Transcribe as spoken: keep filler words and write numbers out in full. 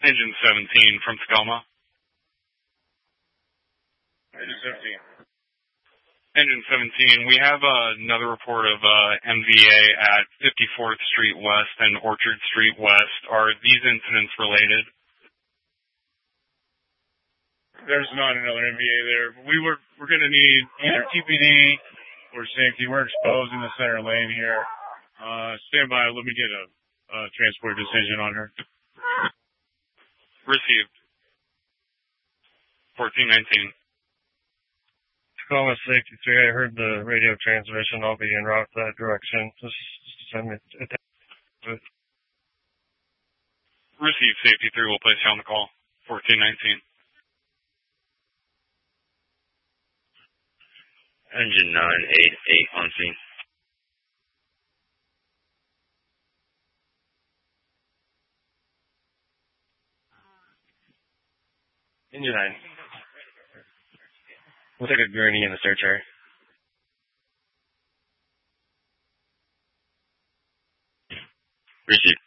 Engine seventeen from Tacoma. Engine seventeen. Engine seventeen, we have uh, another report of uh, M V A at fifty-fourth Street West and Orchard Street West. Are these incidents related? There's not another M V A there. We were, we're going to need either T P D or safety. We're exposed in the center lane here. Uh, stand by. Let me get a, a transport decision on her. Received. fourteen nineteen. Tacoma Safety three, I heard the radio transmission. I'll be en route that direction. Just send me a text. Received, Safety three. We'll place you on the call. fourteen nineteen. Engine nine eight eight on scene. Engine nine. We'll take a gurney in the search area. Received.